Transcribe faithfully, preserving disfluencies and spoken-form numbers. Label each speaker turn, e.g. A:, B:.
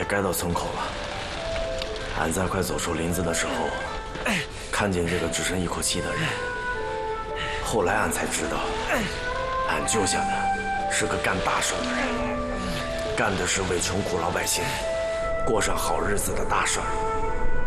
A: 该到村口了。俺在快走出林子的时候，看见这个只剩一口气的人。后来俺才知道，俺救下的是个干大事的人，干的是为穷苦老百姓过上好日子的大事儿。